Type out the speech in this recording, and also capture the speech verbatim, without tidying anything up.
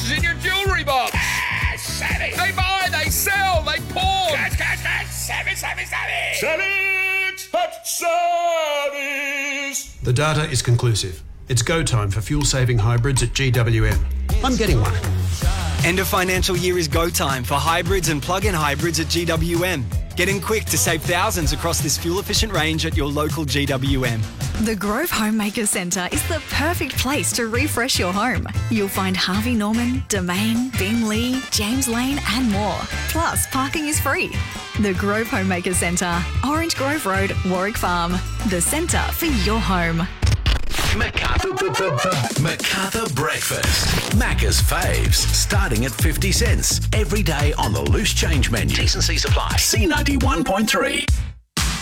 prices in your jewellery box. Ah, savage. They buy, they sell, they pawn. Cash, cash, cash. Savage, savage, savage. Savage! Hot Savage! The data is conclusive. It's go time for fuel-saving hybrids at G W M. I'm getting one. End of financial year is go time for hybrids and plug-in hybrids at G W M. Get in quick to save thousands across this fuel-efficient range at your local G W M. The Grove Homemaker Centre is the perfect place to refresh your home. You'll find Harvey Norman, Domain, Bing Lee, James Lane and more. Plus, parking is free. The Grove Homemaker Centre, Orange Grove Road, Warwick Farm. The centre for your home. Macarthur, Macarthur Breakfast. Macca's faves, starting at fifty cents. Every day on the loose change menu. T and C supply. C ninety-one point three.